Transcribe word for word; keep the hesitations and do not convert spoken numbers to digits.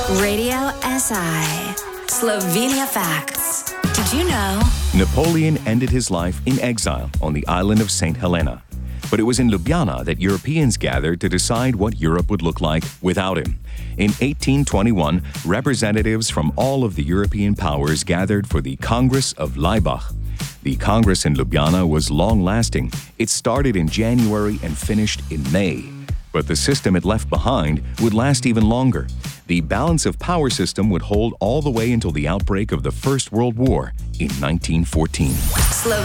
Radio S I. Slovenia Facts. Did you know? Napoleon ended his life in exile on the island of Saint Helena. But it was in Ljubljana that Europeans gathered to decide what Europe would look like without him. In eighteen twenty-one, representatives from all of the European powers gathered for the Congress of Laibach. The Congress in Ljubljana was long-lasting. It started in January and finished in May. But the system it left behind would last even longer. The balance of power system would hold all the way until the outbreak of the First World War in nineteen fourteen.